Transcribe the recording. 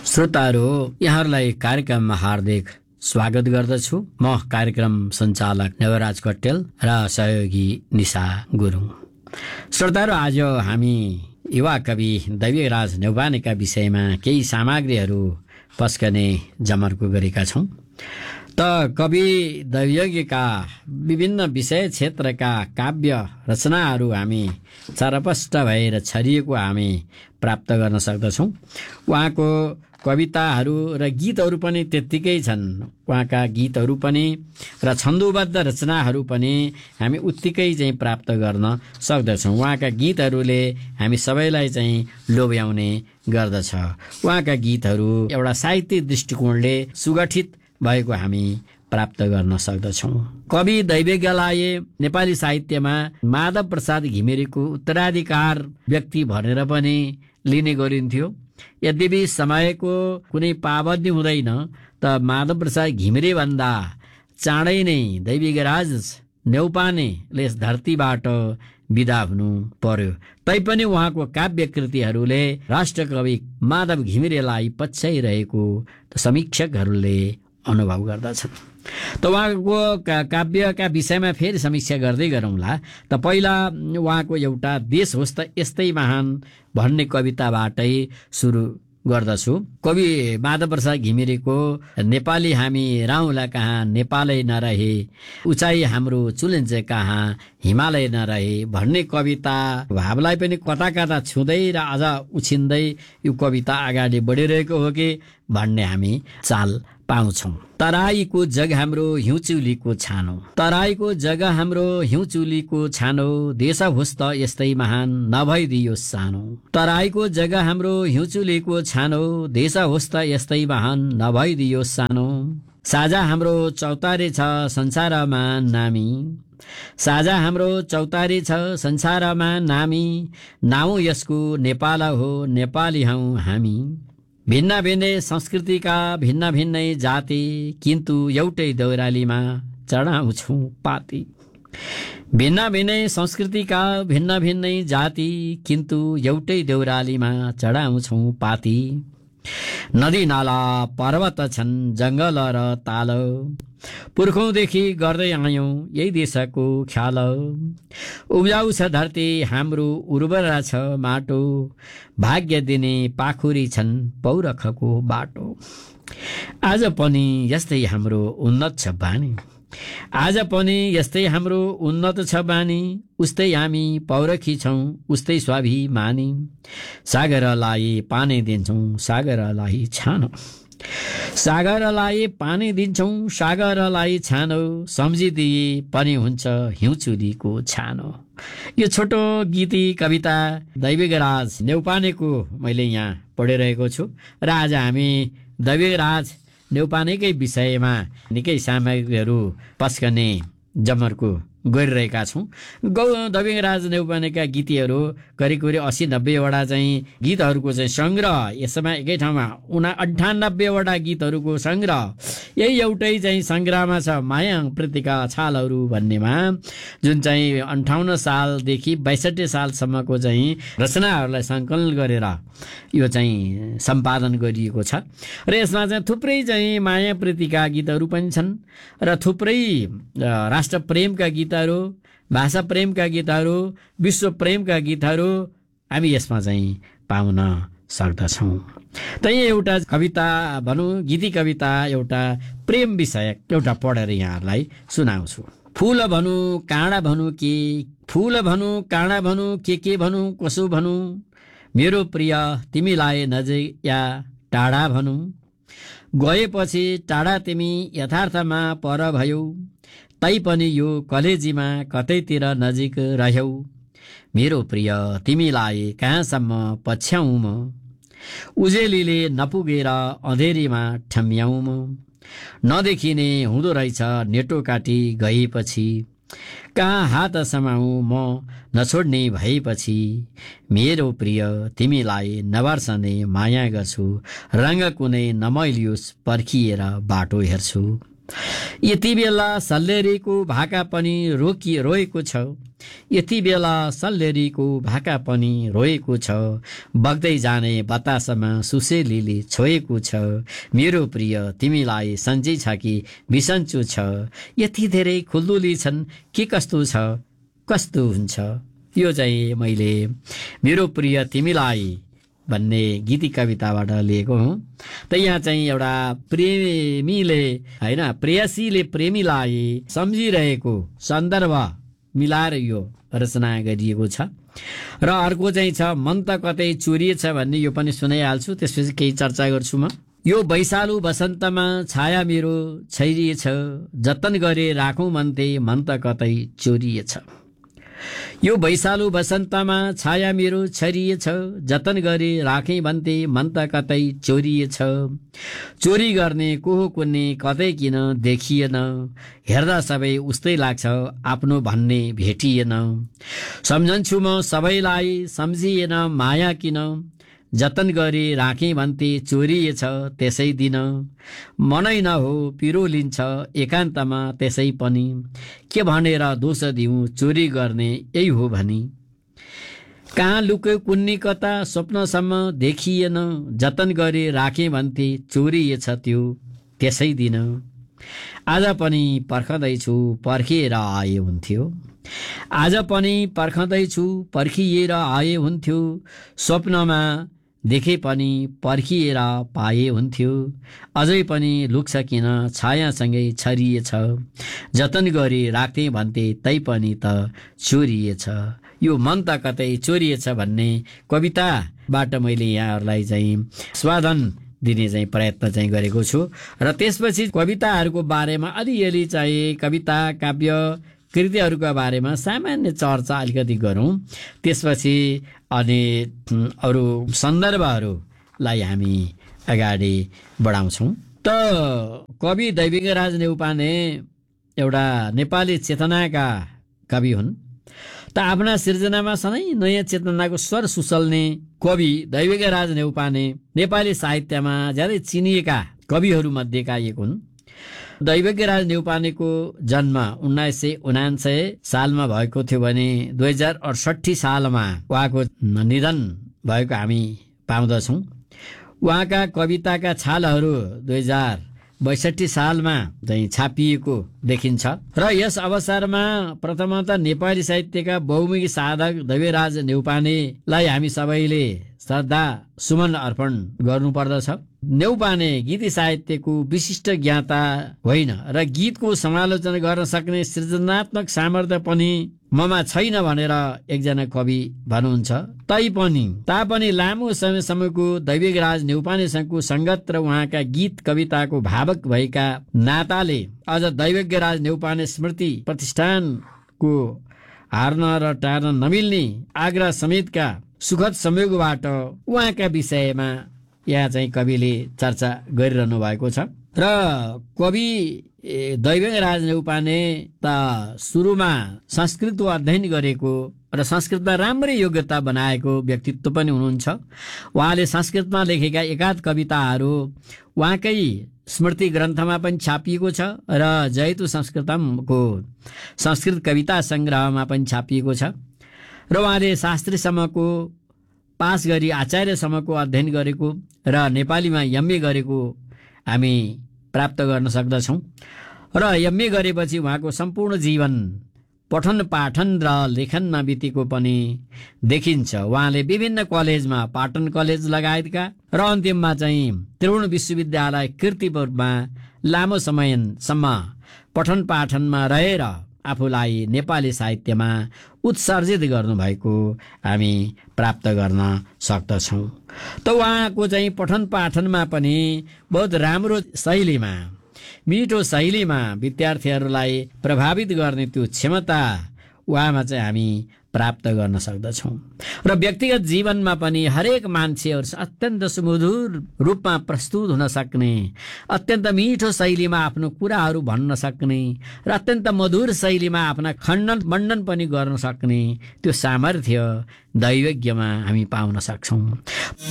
श्रोताहरू, यहाँहरूलाई कार्यक्रममा हार्दिक स्वागत गर्दछु। म कार्यक्रम सञ्चालक नवराज कट्टेल र सहयोगी निशा गुरुङ। श्रोताहरू, आज हामी युवा कवि दैविकराज नेउपानेका विषयमा केही सामग्रीहरू पस्कने जमर्को गरेका छौँ। त कवि दैवज्ञका विभिन्न विषय क्षेत्रका काव्य रचनाहरू हामी चरपष्ट भएर छरिएको हामी प्राप्त गर्न सक्दछौँ। उहाँको कविताहरू र गीतहरू पनि त्यत्तिकै छन्। उहाँका गीतहरू पनि र छन्दोबद्ध रचनाहरू पनि हामी उत्तिकै चाहिँ प्राप्त गर्न सक्दछौँ। उहाँका गीतहरूले हामी सबैलाई चाहिँ लोभ्याउने गर्दछ। उहाँका गीतहरू एउटा साहित्यिक दृष्टिकोणले सुगठित भएको हामी प्राप्त गर्न सक्दछौँ। कवि दैवज्ञलाई नेपाली साहित्यमा माधव प्रसाद घिमिरेको उत्तराधिकार व्यक्ति भनेर पनि लिने गरिन्थ्यो। यद्यपि समयको कुनै पाबन्दी हुँदैन त माधव प्रसाद घिमिरे भन्दा चाँडै नै दैविकराज नेउपानेले यस धरतीबाट विदा हुनु पर्यो। तैपनि उहाँको काव्य कृतिहरूले राष्ट्रकवि माधव घिमिरेलाई पछ्याइरहेको समीक्षकहरूले अनुभव गर्दछन्। त उहाँको काव्यका विषयमा फेरि समीक्षा गर्दै गरौँला। त पहिला उहाँको एउटा देश होस् त यस्तै महान भन्ने कविताबाटै सुरु गर्दछु। कवि माधव प्रसाद घिमिरेको नेपाली हामी राहुला कहाँ नेपालै नरहे, उचाइ हाम्रो चुलिन्छ कहाँ हिमालय नरहे भन्ने कविता भावलाई पनि कता कता छुँदै र अझ उछिन्दै यो कविता अगाडि बढिरहेको हो कि भन्ने हामी चाल पाउँछौँ। तराईको जग हाम्रो हिउँचुलीको छानो, तराईको जग हाम्रो हिउँचुलीको छानो, देश होस् त यस्तै महान नभइदियोस् सानो। तराईको जग हाम्रो हिउँचुलीको छानो, देश होस् त यस्तै महान नभइदियोस् सानो। साझा हाम्रो चौतारी छ संसारमा नामी, साझा हाम्रो चौतारी छ संसारमा नामी, नाउँ यसको नेपाल हो नेपाली हौँ हामी। भिन्न भिन्नै संस्कृतिका भिन्न भिन्नै जाति, किन्तु एउटै देउरालीमा चढाउँछौँ पाती। भिन्न भिन्नै संस्कृतिका भिन्न भिन्नै जाति, किन्तु एउटै देउरालीमा चढाउँछौँ पाती। नदी नाला पर्वत छन् जङ्गल र ताल, पुर्खौँदेखि गर्दै आयौँ यही देशको ख्याल। उब्जाउ छ धरती हाम्रो उर्वर छ माटो, भाग्य दिने पाखुरी छन् पौरखको बाटो। आज पनि यस्तै हाम्रो उन्नत छ बानी, आज पनि यस्तै हाम्रो उन्नत छ बानी, उस्तै हामी पौरखी छौँ उस्तै स्वाभिमानी। सागरलाई पानी दिन्छौँ सागरलाई छानो, सागरलाई पानी दिन्छौँ सागरलाई छानो, सम्झिदिए पनि हुन्छ हिउँचुलीको छानो। यो छोटो गीती कविता दैविकराज नेउपानेको मैले यहाँ पढिरहेको छु र आज हामी दैविकराज नेउपानेकै विषयमा निकै सामग्रीहरू पस्कने जमर्को गरिरहेका छौँ। दैविकराज नेउपानेका गीतीहरू करिब 80-90 चाहिँ गीतहरूको चाहिँ सङ्ग्रह, यसमा एकै ठाउँमा 98 गीतहरूको सङ्ग्रह यही एउटै चाहिँ सङ्ग्रहमा छ। माया प्रतिका छालहरू भन्नेमा जुन चाहिँ 58 सालदेखि 62 सालसम्मको चाहिँ रचनाहरूलाई सङ्कलन गरेर यो चाहिँ सम्पादन गरिएको छ र यसमा चाहिँ थुप्रै चाहिँ माया प्रतिका गीतहरू पनि छन् र थुप्रै राष्ट्र प्रेमका गीतहरू, भाषा प्रेमका गीतहरू, विश्व प्रेमका गीतहरू हामी यसमा चाहिँ पाउन सक्दछौँ। त यहाँ एउटा कविता भनौँ, गीती कविता एउटा प्रेम विषयक एउटा पढेर यहाँहरूलाई सुनाउँछु। फूल भनौँ काँडा भनौँ के, फूल भनौँ काँडा भनौँ के भनौँ कसो भनौँ, मेरो प्रिय तिमीलाई नजिक या टाढा भनौँ, गएपछि टाढा तिमी यथार्थमा पर भयौ, तैपनि यो कलेजीमा कतैतिर नजिक रह्यौ, मेरो प्रिय तिमीलाई कहाँसम्म पछ्याउँ म, उजेलीले नपुगेर अँधेरीमा ठम्याउँ म, नदेखिने हुँदो रहेछ नेटो काटी गएपछि, कहाँ हात समाऊ म नछोड्ने भएपछि, मेरो प्रिय तिमीलाई नबर्सने माया गर्छु, रङ्ग कुनै नमैलियोस् पर्खिएर बाटो हेर्छु, यति बेला सल्लेरीको भाका पनि रोएको छ, यति बेला सल्लेरीको भाका पनि रोएको छ, बग्दै जाने बतासमा सुसेलीले छोएको छ, मेरो प्रिय तिमीलाई सन्चै छ कि बिसन्चो छ, यति धेरै खुल्दुली छन् के कस्तो छ, कस्तो हुन्छ। यो चाहिँ मैले मेरो प्रिय तिमीलाई भन्ने गीती कविताबाट लिएको हुँ। त यहाँ चाहिँ एउटा प्रेमीले हैन प्रेयसीले प्रेमीलाई सम्झिरहेको सन्दर्भ मिलाएर यो रचना गरिएको छ। र अर्को चाहिँ छ मन त कतै चोरिएछ भन्ने, यो पनि सुनाइहाल्छु, त्यसपछि केही चर्चा गर्छु म। यो वैशालु वसन्तमा छाया मेरो छैरिएछ, जतन गरे राखौँ भन्थे मन त कतै चोरिएछ। यो वैशालु वसन्तमा छाया मेरो छरिएछ, जतन गरे राखेँ भन्थे मन त कतै चोरिएछ। चोरी गर्ने को हो कुन्ने कतै किन देखिएन, हेर्दा सबै उस्तै लाग्छ आफ्नो भन्ने भेटिएन। सम्झन्छु म सबैलाई सम्झिएन माया किन, जतन गरी राखेँ भन्थे चोरिएछ त्यसै दिन। मनै नहो पिरो लिन्छ एकान्तमा त्यसै पनि, के भनेर दोष दिउँ चोरी गर्ने यही हो भनी। कहाँ लुक्यो कुन्नी कता स्वप्नसम्म देखिएन, जतन गरी राखेँ भन्थे चोरिएछ त्यो त्यसै दिन। आज पनि पर्खँदैछु पर्खिएर आए हुन्थ्यो, आज पनि पर्खँदैछु पर्खिएर आए हुन्थ्यो, स्वप्नमा देखे पनि पर्खिएर पाए हुन्थ्यो। अझै पनि लुक्छ किन छायासँगै छरिएछ, जतन गरी राख्थे भन्थे तै पनि त चोरिएछ। यो मन त कतै चोरिएछ भन्ने कविताबाट मैले यहाँहरूलाई चाहिँ स्वादन दिने चाहिँ प्रयत्न चाहिँ गरेको छु। र त्यसपछि कविताहरूको बारेमा अलिअलि चाहिँ कविता काव्य कृतिहरूका बारेमा सामान्य चर्चा अलिकति गरौँ, त्यसपछि अनि अरू सन्दर्भहरूलाई हामी अगाडि बढाउँछौँ। त कवि दैविकराज नेउपाने एउटा नेपाली चेतनाका कवि हुन्। त आफ्ना सिर्जनामा सधैँ नयाँ चेतनाको स्वर सुसल्ने कवि दैविकराज नेउपाने नेपाली साहित्यमा ज्यादै चिनिएका कविहरूमध्येका एक हुन्। दैविकराज नेउपानेको जन्म 1979 सालमा भएको थियो भने 2068 सालमा उहाँको निधन भएको हामी पाउँदछौँ। उहाँका कविताका छालहरू 2062 सालमा चाहिँ छापिएको देखिन्छ। र यस अवसरमा प्रथमतः नेपाली साहित्यका बहुमुखी साधक दैविकराज नेउपानेलाई हामी सबैले श्रद्धा सुमन अर्पण गर्नुपर्दछ। नेउपाने गीत साहित्यको विशिष्ट ज्ञाता होइन र गीतको समालोचना गर्न सक्ने सृजनात्मक सामर्थ्य पनि ममा छैन भनेर एकजना कवि भन्नुहुन्छ। तापनि लामो समयसम्मको दैविकराज नेउपानेसँगको संगत र उहाँका गीत कविताको भावक भएका नाताले अझ दैविकराज नेउपाने स्मृति प्रतिष्ठानको हार्न र टार्न नमिल्ने आग्रह समेतका सुखद संयोगबाट उहाँका विषयमा यहाँ चाहिँ कविले चर्चा गरिरहनु भएको छ। र कवि दैविकराज नेउपाने त सुरुमा संस्कृतको अध्ययन गरेको र संस्कृतमा राम्रै योग्यता बनाएको व्यक्तित्व पनि हुनुहुन्छ। उहाँले संस्कृतमा लेखेका एकाध कविताहरू उहाँकै स्मृति ग्रन्थमा पनि छापिएको छ र जयतु संस्कृतमको संस्कृत कविता संग्रहमा पनि छापिएको छ। र उहाँले शास्त्रीसम्मको पास गरी आचार्यसम्मको अध्ययन गरेको र नेपालीमा एमए गरेको हामी प्राप्त गर्न सक्दछौँ। र एमए गरेपछि उहाँको सम्पूर्ण जीवन पठन पाठन र लेखनमा बितेको पनि देखिन्छ। उहाँले विभिन्न कलेजमा पाटन कलेज लगायतका र अन्तिममा चाहिँ त्रिभुवन विश्वविद्यालय कीर्तिपुरमा लामो समयसम्म पठन पाठनमा रहेर आफूलाई नेपाली साहित्यमा उत्सर्जित गर्नुभएको हामी प्राप्त गर्न सक्दछौँ। त उहाँको चाहिँ पठन पाठनमा पनि बहुत राम्रो शैलीमा मिठो शैलीमा विद्यार्थीहरूलाई प्रभावित गर्ने त्यो क्षमता उहाँमा चाहिँ हामी प्राप्त गर्न सक्दछौँ। र व्यक्तिगत जीवनमा पनि हरेक मान्छेहरू अत्यन्त सुमधुर रूपमा प्रस्तुत हुन सक्ने, अत्यन्त मिठो शैलीमा आफ्नो कुराहरू भन्न सक्ने र अत्यन्त मधुर शैलीमा आफ्ना खण्डन मण्डन पनि गर्न सक्ने त्यो सामर्थ्य दैवज्ञमा हामी पाउन सक्छौँ।